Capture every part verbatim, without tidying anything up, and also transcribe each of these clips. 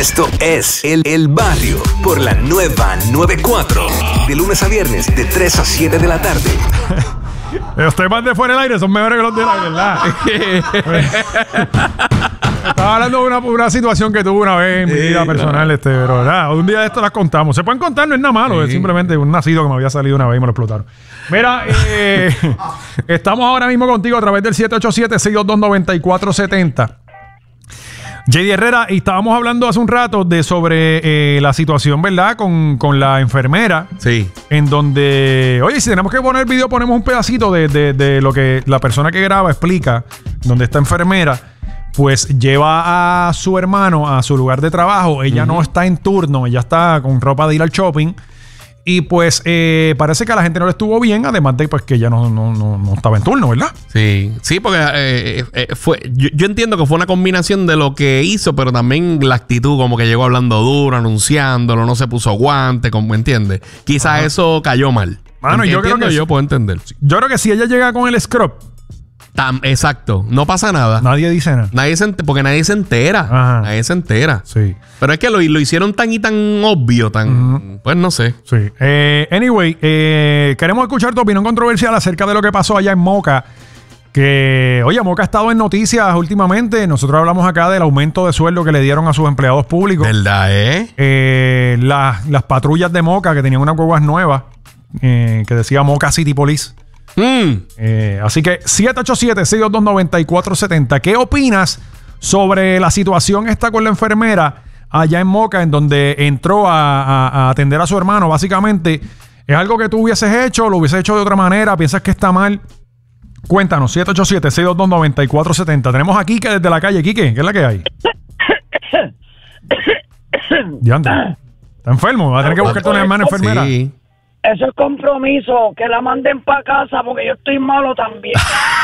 Esto es El, el Barrio por la nueva noventa y cuatro. De lunes a viernes, de tres a siete de la tarde. Los temas de fuera del aire son mejores que los del aire, ¿verdad? Estaba hablando de una, una situación que tuve una vez en mi vida personal, este, pero nada, un día de esto las contamos. Se pueden contar, no es nada malo, sí. Es simplemente un nacido que me había salido una vez y me lo explotaron. Mira, eh, estamos ahora mismo contigo a través del siete ocho siete, seis dos dos, nueve cuatro siete cero. J D Herrera, y estábamos hablando hace un rato de sobre eh, la situación, ¿verdad? Con, con la enfermera. Sí. En donde, oye, si tenemos que poner el video, ponemos un pedacito de, de, de lo que la persona que graba explica, donde esta enfermera, pues lleva a su hermano a su lugar de trabajo. Ella uh-huh. no está en turno, ella está con ropa de ir al shopping. Y pues eh, parece que a la gente no le estuvo bien, además de pues que ella no, no, no, no estaba en turno, ¿verdad? Sí, sí, porque eh, eh, fue yo, yo entiendo que fue una combinación de lo que hizo, pero también la actitud, como que llegó hablando duro, anunciándolo, no se puso guante, como entiende. Quizás Ajá. eso cayó mal. Mano, yo creo que yo puedo entender. Yo creo que si ella llega con el scrub, Tam, exacto, no pasa nada. Nadie dice nada. Nadie se ent- porque nadie se entera. Ajá. Nadie se entera. Sí. Pero es que lo, lo hicieron tan y tan obvio, tan. Uh-huh. Pues no sé. Sí. Eh, anyway, eh, queremos escuchar tu opinión controversial acerca de lo que pasó allá en Moca. Que, oye, Moca ha estado en noticias últimamente. Nosotros hablamos acá del aumento de sueldo que le dieron a sus empleados públicos. ¿Verdad, eh? eh la, las patrullas de Moca que tenían unas guaguas nuevas eh, que decía Moca City Police. Mm. Eh, así que siete ocho siete, seis dos dos, nueve cuatro siete cero. ¿Qué opinas sobre la situación esta con la enfermera allá en Moca, en donde entró a, a, a atender a su hermano? Básicamente, ¿es algo que tú hubieses hecho? ¿Lo hubieses hecho de otra manera? ¿Piensas que está mal? Cuéntanos, siete ocho siete, seis dos dos, nueve cuatro siete cero. Tenemos a Quique desde la calle. Quique, ¿qué es la que hay? Diandre, ¿está enfermo? Va a tener que buscarte una hermana enfermera. Sí. Eso es compromiso, que la manden para casa porque yo estoy malo también.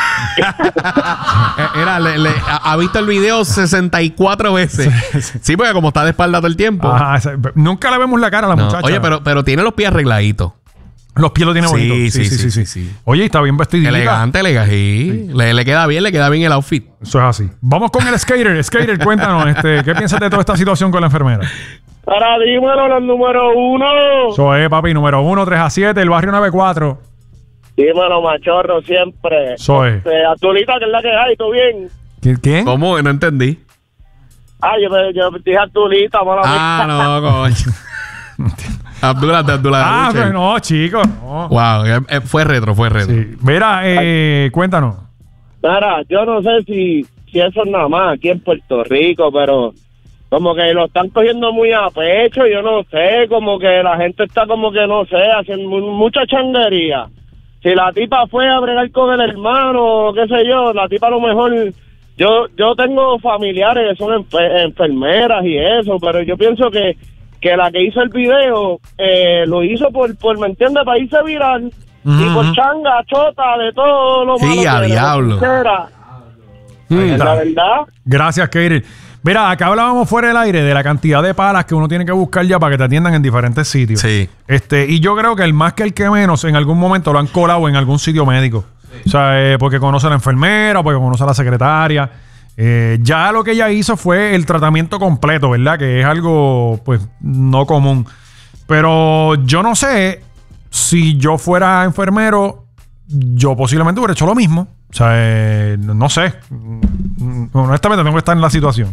Era, le, le, ha, ha visto el video sesenta y cuatro veces. Sí, sí. Sí, porque como está de espalda todo el tiempo. Ajá, ese, nunca le vemos la cara a la no. muchacha. Oye, pero, pero tiene los pies arregladitos. Los pies los tiene sí, bonitos. Sí sí sí, sí, sí, sí. Oye, está bien vestidita. Elegante, elegante. Sí. Sí. Le, le queda bien, le queda bien el outfit. Eso es así. Vamos con el skater. Skater, cuéntanos, este, ¿qué piensas de toda esta situación con la enfermera? Ahora dímelo, los número uno. Eso es, papi, número uno, tres a siete, el barrio noventa y cuatro. Dímelo, machorro, siempre. Eso es. Este, Arturita, que es la que hay, ¿tú bien? ¿Qué? ¿Qué? ¿Cómo? No entendí. Ah, yo me yo dije Arturita, mala Ah, no, coño. Abdullah, de Abdullah. Ah, pero no, chicos. No. Wow, eh, fue retro, fue retro. Sí. Mira, eh, cuéntanos. Mira, yo no sé si, si eso es nada más aquí en Puerto Rico, pero como que lo están cogiendo muy a pecho, yo no sé, como que la gente está como que, no sé, haciendo mucha changuería. Si la tipa fue a bregar con el hermano, qué sé yo, la tipa a lo mejor... Yo yo tengo familiares que son enfer- enfermeras y eso, pero yo pienso que, que la que hizo el video eh, lo hizo por, por, ¿me entiendes? Para irse viral. Uh-huh. Y por changa, chota, de todo lo malo. Sí, a diablo. Mm. La verdad. Gracias, Katie. Mira, acá hablábamos fuera del aire de la cantidad de palas que uno tiene que buscar ya para que te atiendan en diferentes sitios. Sí. Este, y yo creo que el más que el que menos, en algún momento lo han colado en algún sitio médico. Sí. O sea, eh, porque conoce a la enfermera, porque conoce a la secretaria. Eh, ya lo que ella hizo fue el tratamiento completo, ¿verdad? Que es algo, pues, no común. Pero yo no sé si yo fuera enfermero, yo posiblemente hubiera hecho lo mismo. O sea, eh, no sé. Honestamente tengo que estar en la situación.